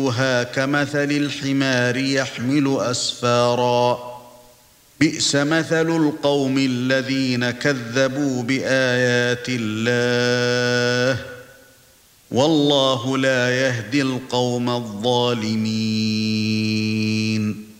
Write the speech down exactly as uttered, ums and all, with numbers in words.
كمثل الحمار يحمل أسفارا بئس مثل القوم الذين كذبوا بآيات الله والله لا يهدي القوم الظالمين